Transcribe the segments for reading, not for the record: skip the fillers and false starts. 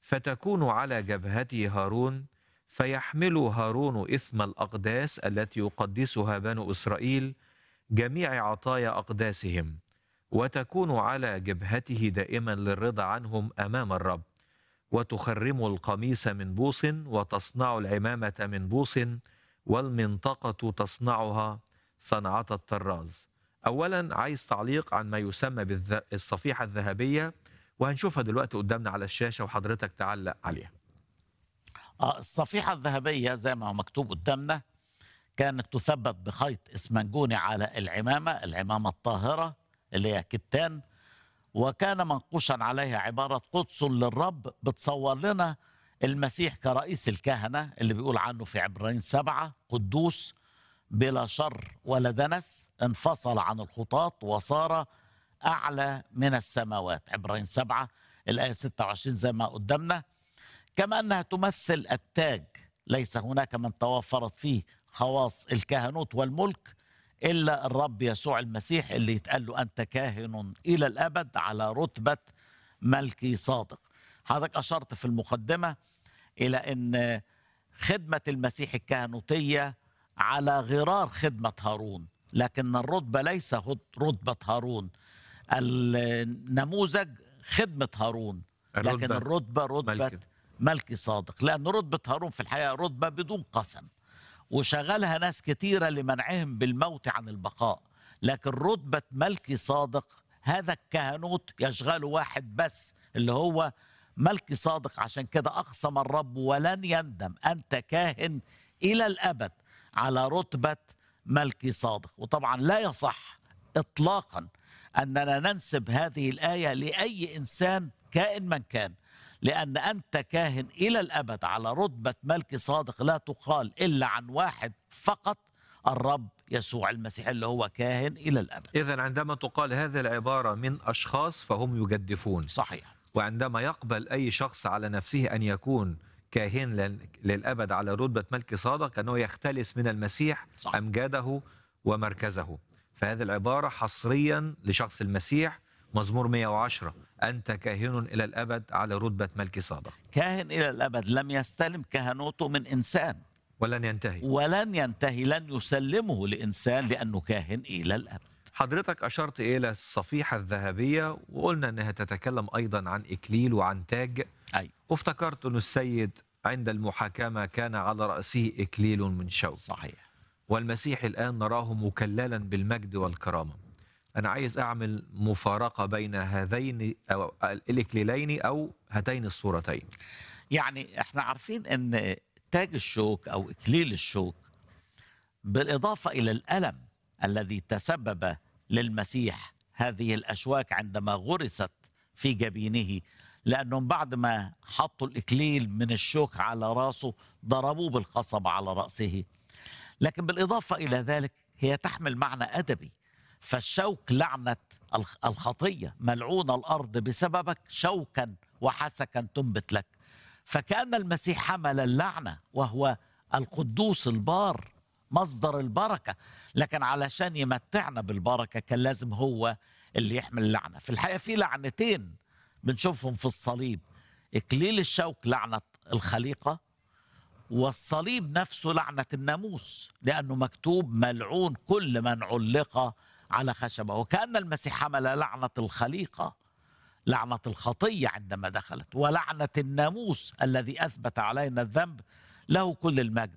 فتكون على جبهته هارون، فيحمل هارون إثم الأقداس التي يقدسها بنو إسرائيل، جميع عطايا أقداسهم، وتكون على جبهته دائما للرضا عنهم أمام الرب. وتخرم القميص من بوص، وتصنع العمامة من بوص، والمنطقة تصنعها صنعة الطراز. أولا عايز تعليق عن ما يسمى بالصفيحة الذهبية، وهنشوفها دلوقتي قدامنا على الشاشة وحضرتك تعلق عليها. الصفيحة الذهبية زي ما هو مكتوب قدامنا كانت تثبت بخيط اسمنجوني على العمامة الطاهرة اللي هي كتان، وكان منقوشا عليها عبارة قدس للرب، بتصور لنا المسيح كرئيس الكهنة اللي بيقول عنه في عبرانيين 7 قدوس بلا شر ولا دنس، انفصل عن الخطاط وصار أعلى من السماوات. عبرانيين 7 الآية 26 زي ما قدامنا. كما أنها تمثل التاج، ليس هناك من توفرت فيه خواص الكهنوت والملك إلا الرب يسوع المسيح اللي يتقال له أنت كاهن إلى الأبد على رتبة ملكي صادق. حضرتك أشرت في المقدمة إلى أن خدمة المسيح الكهنوتية على غرار خدمة هارون، لكن الرتبة ليس رتبة هارون، النموذج خدمة هارون، لكن الرتبة رتبة ملكي صادق، لأن رتبة هارون في الحقيقة رتبة بدون قسم، وشغلها ناس كتيرة لمنعهم بالموت عن البقاء. لكن رتبة ملكي صادق هذا الكهنوت يشغله واحد بس اللي هو ملكي صادق. عشان كده أقسم الرب ولن يندم أنت كاهن إلى الأبد على رتبة ملكي صادق. وطبعا لا يصح إطلاقا أننا ننسب هذه الآية لأي إنسان كائن من كان، لأن أنت كاهن إلى الأبد على رتبة ملك صادق لا تقال إلا عن واحد فقط، الرب يسوع المسيح اللي هو كاهن إلى الأبد. إذن عندما تقال هذه العبارة من أشخاص فهم يجدفون. صحيح. وعندما يقبل أي شخص على نفسه أن يكون كاهن للأبد على رتبة ملك صادق، أنه يختلس من المسيح صح. أمجاده ومركزه. فهذه العبارة حصريا لشخص المسيح. مزمور 110 أنت كاهن إلى الأبد على رتبة ملك صادق. كاهن إلى الأبد، لم يستلم كهنوته من إنسان ولن ينتهي، لن يسلمه لإنسان، لأنه كاهن إلى الأبد. حضرتك أشرت إلى الصفيحة الذهبية وقلنا أنها تتكلم أيضا عن إكليل وعن تاج. أيوة. وافتكرت أن السيد عند المحاكمة كان على رأسه إكليل من شوك. صحيح. والمسيح الآن نراه مكللا بالمجد والكرامة. أنا عايز أعمل مفارقة بين هذين أو الإكليلين أو هاتين الصورتين. يعني احنا عارفين أن تاج الشوك أو إكليل الشوك بالإضافة إلى الألم الذي تسبب للمسيح هذه الأشواك عندما غرست في جبينه، لأنهم بعد ما حطوا الإكليل من الشوك على رأسه ضربوه بالقصبة على رأسه. لكن بالإضافة إلى ذلك هي تحمل معنى أدبي، فالشوك لعنة الخطية، ملعون الأرض بسببك شوكا وحسكا تنبت لك. فكأن المسيح حمل اللعنة وهو القدوس البار مصدر البركة، لكن علشان يمتعنا بالبركة كان لازم هو اللي يحمل اللعنة. في الحقيقة في لعنتين بنشوفهم في الصليب، إكليل الشوك لعنة الخليقة، والصليب نفسه لعنة الناموس، لأنه مكتوب ملعون كل من علق على خشبة. وكأن المسيح حمل لعنة الخليقة، لعنة الخطية عندما دخلت، ولعنة الناموس الذي أثبت علينا الذنب، له كل المجد.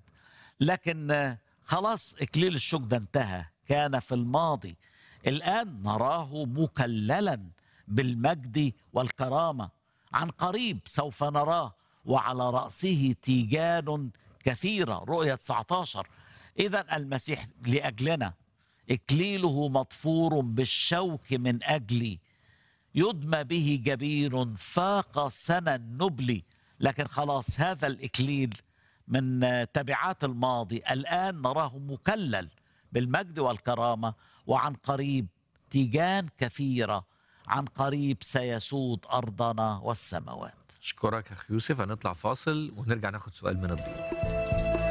لكن خلاص إكليل الشوك ده انتهى، كان في الماضي. الآن نراه مكللا بالمجد والكرامة، عن قريب سوف نراه وعلى رأسه تيجان كثيرة، رؤية 19. إذن المسيح لأجلنا إكليله مضفور بالشوك من أجلي، يدمى به جبين فاق سنا النبل. لكن خلاص هذا الإكليل من تبعات الماضي الآن نراه مكلل بالمجد والكرامة، وعن قريب تيجان كثيرة، عن قريب سيسود أرضنا والسماوات. أشكرك أخي يوسف. هنطلع فاصل ونرجع ناخد سؤال من الضيوف.